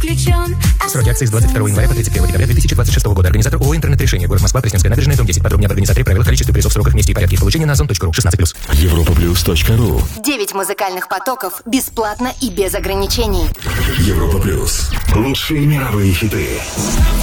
включен. Сроки акции с 22 января по 31 декабря 2026 года. Организатор ООО «Интернет-решение». Город Москва, Пресненская набережная, дом 10. Подробнее об организаторе, правилах, количестве призов, сроках, месте и порядке их получения на озон.ру. 16+. Европаплюс.ру. 9 музыкальных потоков бесплатно и без ограничений. Европа Плюс. Лучшие мировые хиты.